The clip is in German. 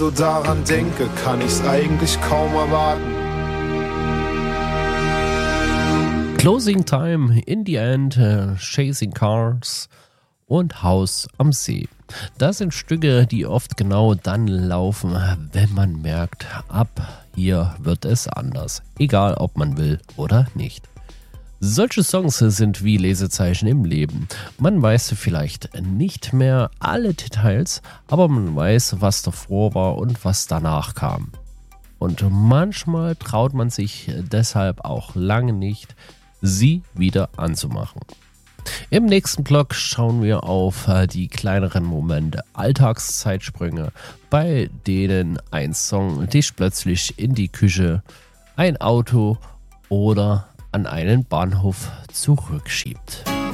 so daran denke, kann ich's eigentlich kaum erwarten. Closing Time, In the End, Chasing Cars und Haus am See. Das sind Stücke, die oft genau dann laufen, wenn man merkt, ab hier wird es anders. Egal, ob man will oder nicht. Solche Songs sind wie Lesezeichen im Leben. Man weiß vielleicht nicht mehr alle Details, aber man weiß, was davor war und was danach kam. Und manchmal traut man sich deshalb auch lange nicht, sie wieder anzumachen. Im nächsten Block schauen wir auf die kleineren Momente, Alltagszeitsprünge, bei denen ein Song dich plötzlich in die Küche, ein Auto oder an einen Bahnhof zurückschiebt.